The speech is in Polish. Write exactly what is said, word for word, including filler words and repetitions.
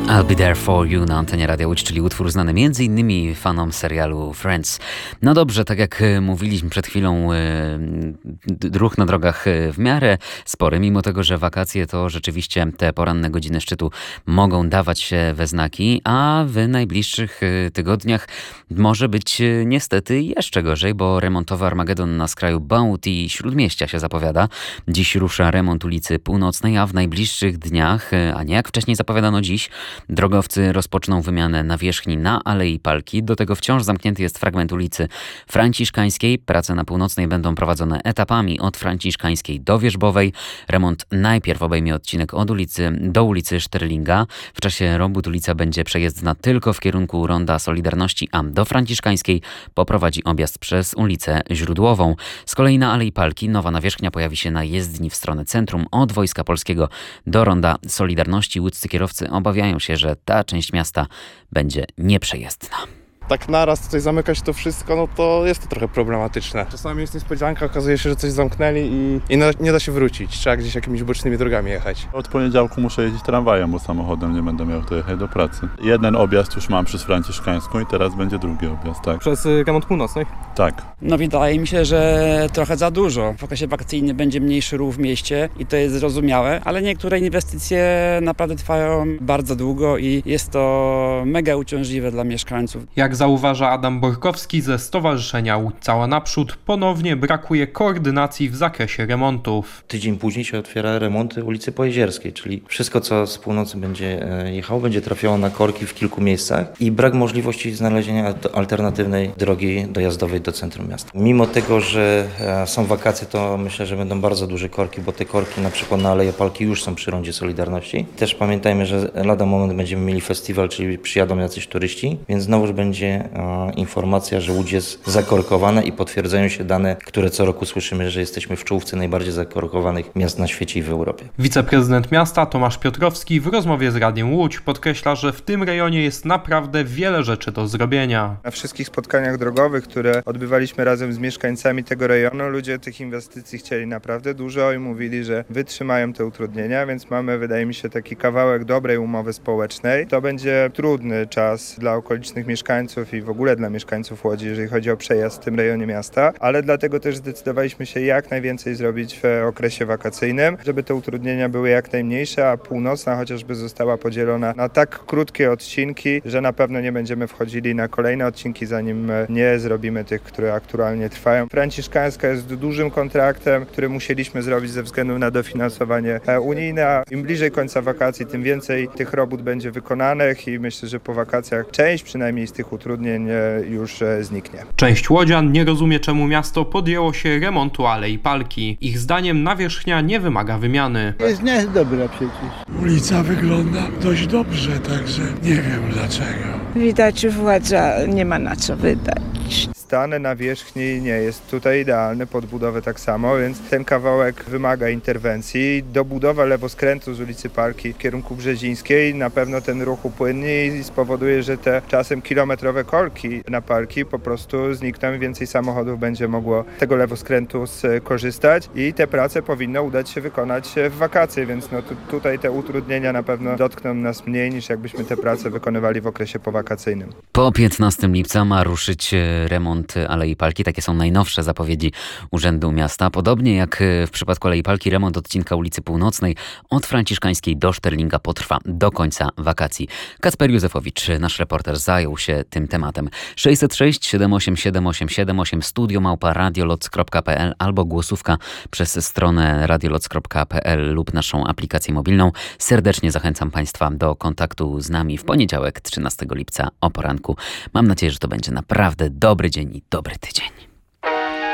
I'll Be There For You na antenie Radia Łódź, czyli utwór znany między innymi fanom serialu Friends. No dobrze, tak jak mówiliśmy przed chwilą, ruch na drogach w miarę spory, mimo tego, że wakacje to rzeczywiście te poranne godziny szczytu mogą dawać się we znaki, a w najbliższych tygodniach może być niestety jeszcze gorzej, bo remontowy Armagedon na skraju Bałut i Śródmieścia się zapowiada. Dziś rusza remont ulicy Północnej, a w najbliższych dniach, a nie jak wcześniej zapowiadano dziś, drogowcy rozpoczną wymianę nawierzchni na Alei Palki. Do tego wciąż zamknięty jest fragment ulicy Franciszkańskiej. Prace na Północnej będą prowadzone etapami od Franciszkańskiej do Wierzbowej. Remont najpierw obejmie odcinek od ulicy do ulicy Szterlinga. W czasie robót ulica będzie przejezdna tylko w kierunku Ronda Solidarności, a do Franciszkańskiej poprowadzi objazd przez ulicę Źródłową. Z kolei na Alei Palki nowa nawierzchnia pojawi się na jezdni w stronę centrum od Wojska Polskiego do Ronda Solidarności. Łódzcy kierowcy obawiają się, że ta część miasta będzie nieprzejezdna. Tak naraz tutaj zamykać to wszystko, no to jest to trochę problematyczne. Czasami jest niespodzianka, okazuje się, że coś zamknęli i, i nie da się wrócić. Trzeba gdzieś jakimiś bocznymi drogami jechać. Od poniedziałku muszę jeździć tramwajem, bo samochodem nie będę miał dojechać do pracy. Jeden objazd już mam przez Franciszkańską i teraz będzie drugi objazd, tak. Przez remont północny? Tak. No wydaje mi się, że trochę za dużo. W okresie wakacyjnym będzie mniejszy ruch w mieście i to jest zrozumiałe, ale niektóre inwestycje naprawdę trwają bardzo długo i jest to mega uciążliwe dla mieszkańców. Jak zauważa Adam Borkowski ze Stowarzyszenia Łódź Cała Naprzód, ponownie brakuje koordynacji w zakresie remontów. Tydzień później się otwiera remont ulicy Pojezierskiej, czyli wszystko, co z północy będzie jechało, będzie trafiało na korki w kilku miejscach i brak możliwości znalezienia alternatywnej drogi dojazdowej do centrum miasta. Mimo tego, że są wakacje, to myślę, że będą bardzo duże korki, bo te korki na przykład na Aleje Palki już są przy Rondzie Solidarności. Też pamiętajmy, że lada moment będziemy mieli festiwal, czyli przyjadą jacyś turyści, więc znowuż będzie e, informacja, że Łódź jest zakorkowana i potwierdzają się dane, które co roku słyszymy, że jesteśmy w czołówce najbardziej zakorkowanych miast na świecie i w Europie. Wiceprezydent miasta Tomasz Piotrowski w rozmowie z Radiem Łódź podkreśla, że w tym rejonie jest naprawdę wiele rzeczy do zrobienia. Na wszystkich spotkaniach drogowych, które odbywaliśmy razem z mieszkańcami tego rejonu, ludzie tych inwestycji chcieli naprawdę dużo i mówili, że wytrzymają te utrudnienia, więc mamy, wydaje mi się, taki kawałek dobrej umowy społecznej. To będzie trudny czas dla okolicznych mieszkańców i w ogóle dla mieszkańców Łodzi, jeżeli chodzi o przejazd w tym rejonie miasta, ale dlatego też zdecydowaliśmy się jak najwięcej zrobić w okresie wakacyjnym, żeby te utrudnienia były jak najmniejsze, a północna chociażby została podzielona na tak krótkie odcinki, że na pewno nie będziemy wchodzili na kolejne odcinki, zanim nie zrobimy tych, które aktualnie trwają. Franciszkańska jest dużym kontraktem, który musieliśmy zrobić ze względu na dofinansowanie unijne, a im bliżej końca wakacji, tym więcej tych robót będzie wykonanych i myślę, że po wakacjach część przynajmniej z tych utrudnień już zniknie. Część łodzian nie rozumie, czemu miasto podjęło się remontu Alei Palki. Ich zdaniem nawierzchnia nie wymaga wymiany. Jest niedobra przecież. Ulica wygląda dość dobrze, także nie wiem dlaczego. Widać, władza nie ma na co wydać. Stan nawierzchni nie jest tutaj idealny, pod budowę tak samo, więc ten kawałek wymaga interwencji. Dobudowa lewoskrętu z ulicy Palki w kierunku Brzezińskiej na pewno ten ruch upłynni i spowoduje, że te czasem kilometrowe korki na Palki po prostu znikną i więcej samochodów będzie mogło tego lewoskrętu skorzystać i te prace powinno udać się wykonać w wakacje, więc no tu, tutaj te utrudnienia na pewno dotkną nas mniej niż jakbyśmy te prace wykonywali w okresie powakacyjnym. Po piętnastego lipca ma ruszyć remont Alei Palki. Takie są najnowsze zapowiedzi Urzędu Miasta. Podobnie jak w przypadku Alei Palki, remont odcinka ulicy Północnej od Franciszkańskiej do Szterlinga potrwa do końca wakacji. Kacper Józefowicz, nasz reporter, zajął się tym tematem. sześćset sześć siedem osiem siedem osiem siedem osiem studio małpa radioloc kropka p l albo głosówka przez stronę radioloc kropka p l lub naszą aplikację mobilną. Serdecznie zachęcam Państwa do kontaktu z nami w poniedziałek, trzynastego lipca o poranku. Mam nadzieję, że to będzie naprawdę dobry dzień i dobry tydzień.